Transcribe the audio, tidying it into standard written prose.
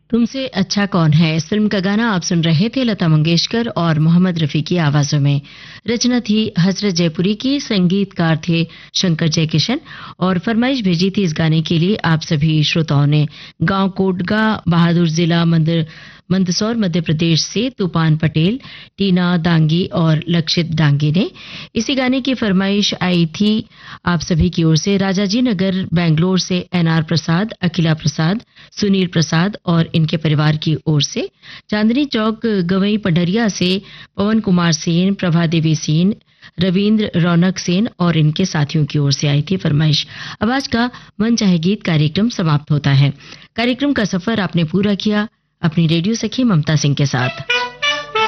तुमसे अच्छा कौन है, इस फिल्म का गाना आप सुन रहे थे लता मंगेशकर और मोहम्मद रफी की आवाजों में। रचना थी हजरत जयपुरी की, संगीतकार थे शंकर जयकिशन और फरमाइश भेजी थी इस गाने के लिए आप सभी श्रोताओं ने। गांव कोटगा, बहादुर जिला, मंदसौर मध्य प्रदेश से तूफान पटेल, टीना दांगी और लक्षित डांगी ने इसी गाने की फरमाइश आई थी आप सभी की ओर से। राजाजी नगर बेंगलोर से एनआर प्रसाद, अखिला प्रसाद, सुनील प्रसाद और इनके परिवार की ओर से। चांदनी चौक गवई पंडरिया से पवन कुमार सेन, प्रभा देवी सेन, रविंद्र रौनक सेन और इनके साथियों की ओर से आई थी फरमाइश। अब आज का मन चाहे गीत कार्यक्रम समाप्त होता है। कार्यक्रम का सफर आपने पूरा किया अपनी रेडियो सखी ममता सिंह के साथ।